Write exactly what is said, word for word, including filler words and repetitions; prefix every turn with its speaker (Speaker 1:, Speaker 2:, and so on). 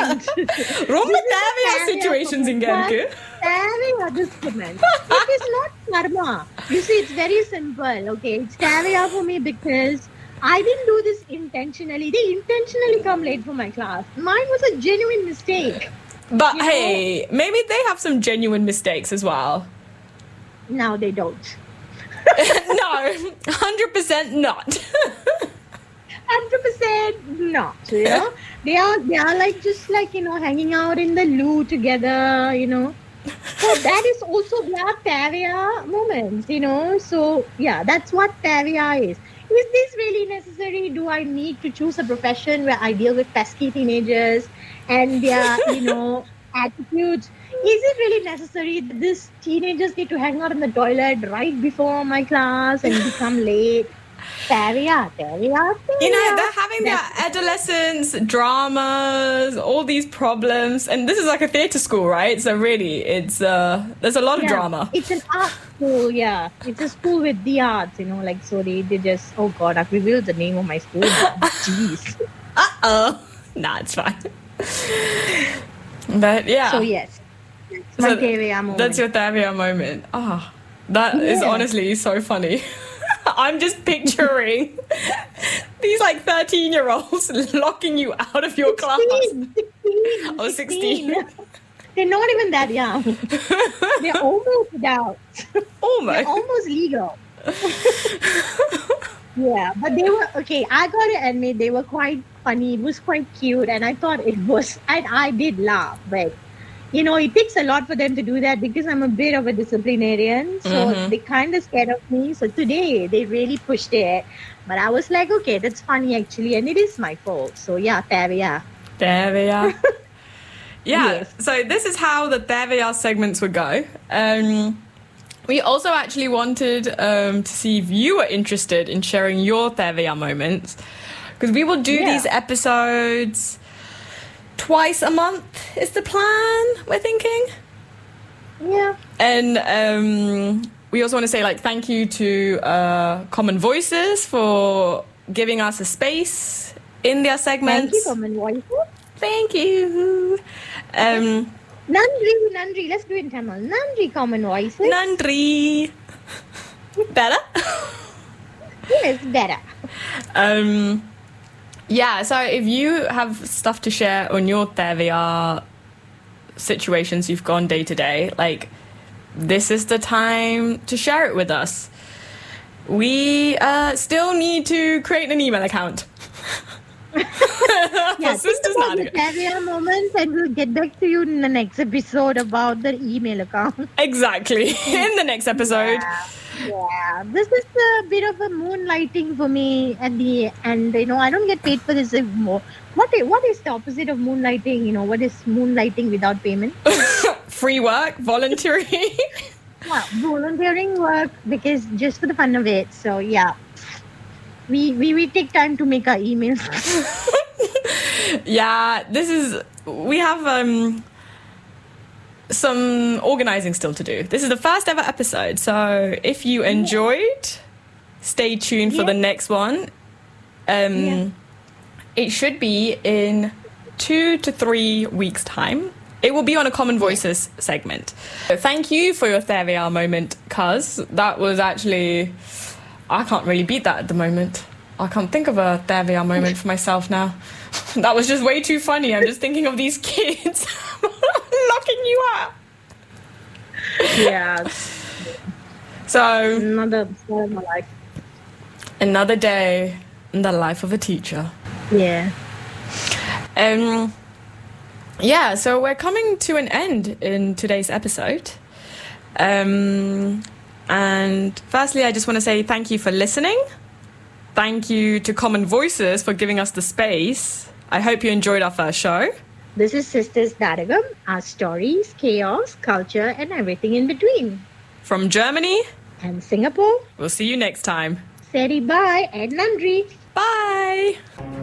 Speaker 1: comment.
Speaker 2: ரொம்ப தேவையா situations இங்க இருக்கு.
Speaker 1: தேவையா this comment. It is not karma. You see, it's very simple. Okay, it's தேவையா for me because I didn't do this intentionally. They intentionally come late for my class. Mine was a genuine mistake.
Speaker 2: But
Speaker 1: You
Speaker 2: hey, maybe they have some genuine mistakes as well.
Speaker 1: Now they don't.
Speaker 2: No, one hundred percent not.
Speaker 1: one hundred percent not, you know. They are, they are like, just like, you know, hanging out in the loo together, you know. So that is also their Tavia moments, you know. So, yeah, that's what Tavia is. Is this really necessary? Do I need to choose a profession where I deal with pesky teenagers and their, you know, attitudes? Is it really necessary that these teenagers need to hang out in the toilet right before my class and become late? Tavia, Tavia, Tavia.
Speaker 2: You know, they're having their
Speaker 1: That's-
Speaker 2: adolescence dramas, all these problems, and this is like a theatre school, right? So really, it's uh, there's a lot of
Speaker 1: Yeah,
Speaker 2: drama.
Speaker 1: It's an art school, yeah. It's a school with the arts, you know, like, so they, they just, oh God, I've revealed the name of my school now. Jeez.
Speaker 2: Uh-oh. Nah, it's fine. But yeah.
Speaker 1: So, yes. That's my
Speaker 2: So
Speaker 1: Tavia moment.
Speaker 2: That's your Tavia moment. Ah, that is
Speaker 1: Yeah.
Speaker 2: honestly so funny. I'm just picturing these like thirteen year olds locking you out of your class.
Speaker 1: sixteen, sixteen,
Speaker 2: Oh, sixteen.
Speaker 1: They're not even that young. They're almost adults. They're
Speaker 2: Almost.
Speaker 1: almost legal. Yeah, but they were, okay, I gotta admit, they were quite funny. It was quite cute, and I thought it was, and I did laugh, but you know, it takes a lot for them to do that because I'm a bit of a disciplinarian, so
Speaker 2: Mhm.
Speaker 1: they kind of scared of me. So today they really pushed it, but I was like, okay, that's funny actually, and it is my fault. So yeah, Tavia.
Speaker 2: Tavia. Yeah,
Speaker 1: Yes.
Speaker 2: so this is how the Tavia segments would go. Um, we also actually wanted um, to see if you were interested in sharing your Tavia moments, because we will do
Speaker 1: Yeah.
Speaker 2: these episodes twice a month is the plan, we're thinking.
Speaker 1: Yeah.
Speaker 2: And um, we also want to say like thank you to uh, Common Voices for giving us a space in their segments.
Speaker 1: Thank you, Common Voices.
Speaker 2: Thank you. Um,
Speaker 1: Nandri, Nandri. Let's do it in Tamil. Nandri, Common Voices.
Speaker 2: Nandri. Better?
Speaker 1: Yes, better.
Speaker 2: Um, yeah, so if you have stuff to share on your Tavia situations you've gone day to day, like this is the time to share it with us. We uh, still need to create an email account.
Speaker 1: Yeah,
Speaker 2: For
Speaker 1: think
Speaker 2: Sisters
Speaker 1: about the
Speaker 2: Nadiga.
Speaker 1: Tavia moments, and we'll get back to you in the next episode about the email account.
Speaker 2: Exactly. In the next episode.
Speaker 1: Yeah, this is a bit of a moonlighting for me at the end. You know, I don't get paid for this anymore. What is, what is the opposite of moonlighting? You know, what is moonlighting without payment?
Speaker 2: Free work, voluntary.
Speaker 1: Yeah, volunteering work because just for the fun of it. So yeah, we we, we take time to make our emails.
Speaker 2: Yeah, this is we have um some organizing still to do. This is the first ever episode, so if you enjoyed, stay tuned for
Speaker 1: Yeah.
Speaker 2: the next one. Um
Speaker 1: Yeah.
Speaker 2: It should be in two to three weeks' time. It will be on a Common Voices segment. So thank you for your Tavia moment, cuz that was actually I can't really beat that at the moment. I can't think of a Tavia moment for myself now. That was just way too funny. I'm just thinking of these kids locking you out.
Speaker 1: Yeah,
Speaker 2: So,
Speaker 1: another part of my life.
Speaker 2: another day in the life of a teacher.
Speaker 1: Yeah.
Speaker 2: Um, yeah, so we're coming to an end in today's episode. Um, and firstly, I just want to say thank you for listening. Thank you to Common Voices for giving us the space. I hope you enjoyed our first show.
Speaker 1: This is Sisters Daragam, our stories, chaos, culture, and everything in between.
Speaker 2: From Germany,
Speaker 1: And Singapore,
Speaker 2: we'll see you next time.
Speaker 1: Seri bye and Nandri.
Speaker 2: Bye!